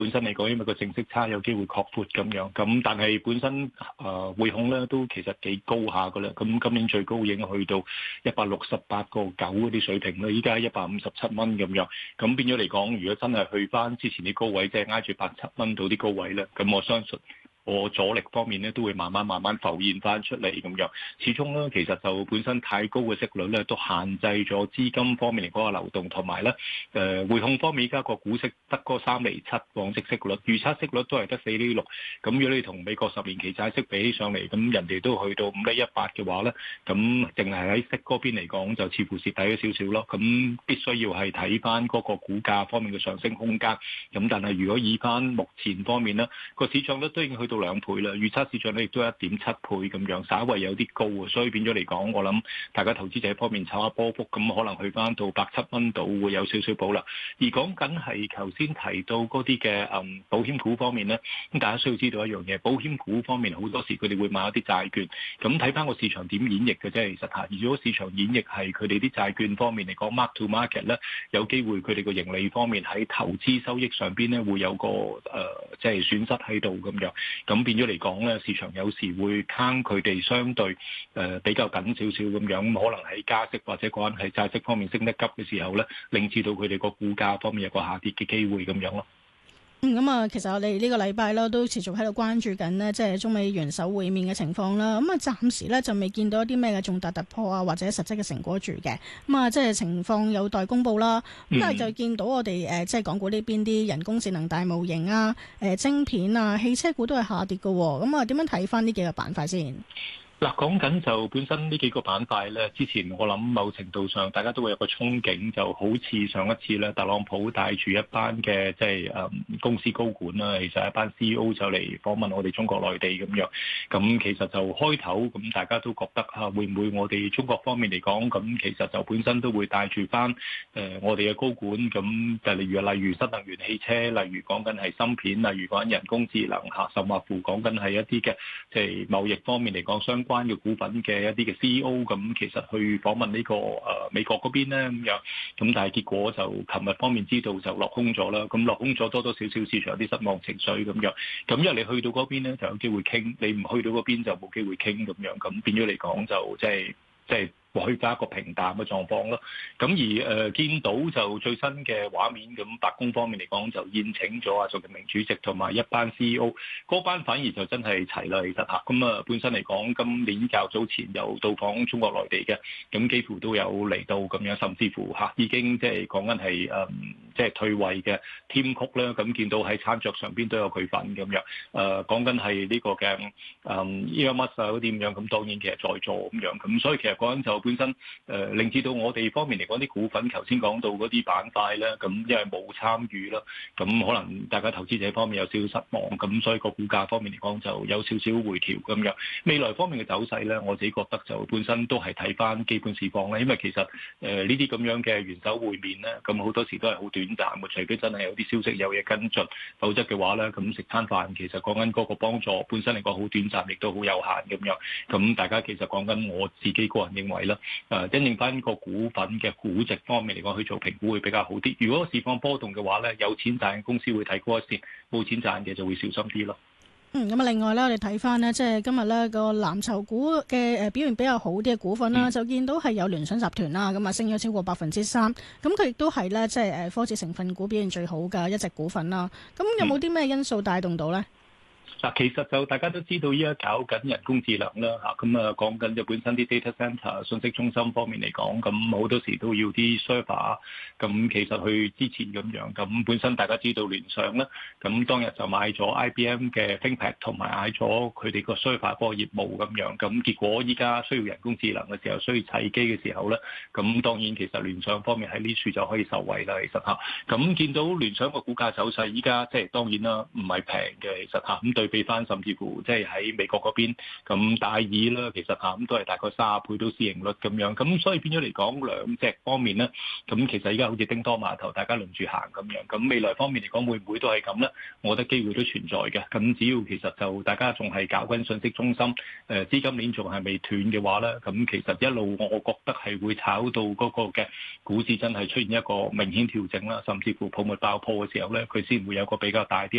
本身嚟講，因為個淨息差有機會擴闊咁樣，咁但係本身匯控咧都其實幾高下噶啦，咁今年最高已經去到168.9嗰啲水平啦，依家157蚊咁樣，咁變咗嚟講，如果真係去翻之前啲高位，即係挨住87蚊到啲高位咧，咁我相信個阻力方面咧都會慢慢浮現翻出嚟咁樣。始終咧其實就本身太高嘅息率咧，都限制咗資金方面嚟講嘅流動，同埋咧匯控方面而家個股息得嗰3.7%往績息率，預測息率都係得4.6%。咁如果你同美國10年期債息比起上嚟，咁人哋都去到5.18%嘅話咧，咁淨係喺息嗰邊嚟講就似乎蝕底咗少少咯。咁必須要係睇翻嗰個股價方面嘅上升空間。咁但係如果以翻目前方面咧，個市場率都已經去到2倍啦，預測市場率亦都1.7倍咁樣，稍為有啲高啊，所以變咗嚟講，我諗大家投資者方面炒下波幅，咁可能去翻到107蚊度會有少少保留。而講緊係頭先提到嗰啲嘅保險股方面咧，咁大家需要知道一樣嘢，保險股方面好多時佢哋會買一啲債券，咁睇翻個市場點演繹嘅啫。其實嚇，如果市場演繹係佢哋啲債券方面嚟講 mark to market 咧，有機會佢哋個盈利方面喺投資收益上邊咧會有個即係損失喺度咁樣。咁變咗嚟講咧，市場有時會坑佢哋相對比較緊少少咁樣，可能喺加息或者講係債息方面升得急嘅時候咧，令至到佢哋個股價方面有個下跌嘅機會咁樣咯。 其實我哋呢個禮拜咧都持續喺度關注緊呢，即係中美元首會面嘅情況啦。暫時咧就未見到一啲咩嘅重大突破啊，或者實質嘅成果住嘅。即係情況有待公佈啦。但係就見到我哋即係港股呢邊啲人工智能大模型啊、晶片啊、汽車股都係下跌嘅。點樣睇翻呢幾個板塊先？ 嗱，講緊就本身呢幾個板塊咧，之前我諗某程度上大家都會有個憧憬，就好似上一次咧，特朗普帶住一班嘅即係公司高管啦，其實一班 CEO 就嚟訪問我哋中國內地咁樣。咁其實就開頭咁大家都覺得會唔會我哋中國方面嚟講，咁其實就本身都會帶住翻我哋嘅高管，咁就例如新能源汽車，例如講緊係芯片，例如講緊人工智能甚或乎講緊係一啲嘅即係貿易方面嚟講相關嘅股份嘅一啲嘅 CEO， 咁其實去訪問呢個美國嗰邊咧咁樣，咁但係結果就琴日方面知道就落空咗啦，咁落空咗多少少市場有啲失望情緒咁樣，咁因為你去到嗰邊咧就有機會傾，你唔去到嗰邊就冇機會傾咁樣，咁變咗嚟講就即係去翻一個平淡嘅狀況咯。咁而見到就最新嘅畫面，咁白宮方面嚟講就宴請咗習近平主席同埋一班 CEO， 嗰班反而就真係齊啦，其實嚇。咁本身嚟講，今年較早前有到訪中國內地嘅，咁幾乎都有嚟到咁樣，甚至乎已經即係講緊係即係退位嘅添曲啦。咁見到喺餐桌上邊都有佢份咁樣。講緊係呢個嘅Elon Musk嗰啲咁樣，咁當然其實在座咁樣。咁所以其實講緊就本身令至到我哋方面嚟講啲股份，頭先講到嗰啲板塊咧，咁因為冇參與啦，咁可能大家投資者方面有少少失望，咁所以個股價方面嚟講就有少少回調咁樣。未來方面嘅走勢咧，我自己覺得就本身都係睇翻基本市況咧，因為其實呢啲咁樣嘅元首會面咧，咁好多時都係好短暫嘅，除非真係有啲消息有嘢跟進，否則嘅話咧，咁食餐飯其實講緊嗰個幫助本身嚟講好短暫，亦都好有限咁樣。咁大家其實講緊我自己個人認為啦，因應翻個股份嘅估值方面嚟講去做評估會比較好啲。如果市況波動嘅話咧，有錢賺嘅公司會睇高一線，冇錢賺嘅就會小心啲咯。 另外咧，我哋睇翻呢，即係今日呢個藍籌股嘅表現比較好啲嘅股份啦，就見到係有聯想集團啦，咁升咗超過3%，咁佢亦都係呢，即係科技成分股表現最好嘅一隻股份啦。咁有冇啲咩因素帶動到呢？ 嗱，其實就大家都知道，依家搞緊人工智能啦嚇，咁講緊就本身啲 data center 信息中心方面嚟講，咁好多時都要啲 server，咁其實去支持咁樣，咁本身大家知道聯想啦，咁當日就買咗 IBM 嘅 ThinkPad 同埋買咗佢哋個 server 嗰個業務咁樣，咁結果依家需要人工智能嘅時候，需要砌機嘅時候咧，咁當然其實聯想方面喺呢處就可以受惠啦，其實嚇，咁見到聯想個股價走勢依家即係當然啦，唔係平嘅其實嚇，咁對比翻，甚至乎即係喺美國嗰邊咁大耳啦，其實咁都係大概30倍到市盈率咁樣，咁所以變咗嚟講兩隻方面咧，咁其實而家好似叮噹碼頭，大家輪住行咁樣，咁未來方面嚟講會唔會都係咁咧？我覺得機會都存在嘅。咁只要其實就大家仲係搞緊信息中心，資金鏈仲係未斷嘅話咧，咁其實一路我覺得係會炒到嗰個嘅股市真係出現一個明顯調整啦，甚至乎泡沫爆破嘅時候咧，佢先會有個比較大啲